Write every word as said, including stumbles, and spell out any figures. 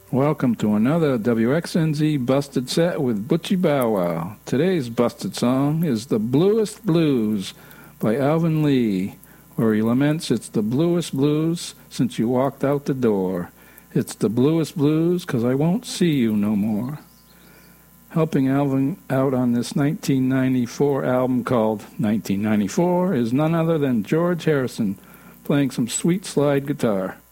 Welcome to another W X N Z Busted Set with Butchie Bow Wow. Today's busted song is The Bluest Blues by Alvin Lee, where he laments it's the bluest blues since you walked out the door. It's the bluest blues 'cause I won't see you no more. Helping Alvin out on this nineteen ninety-four album called nineteen ninety-four is none other than George Harrison playing some sweet slide guitar.